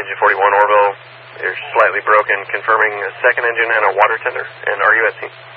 engine 41 Orville. You're slightly broken, confirming a second engine and a water tender. And are you at sea?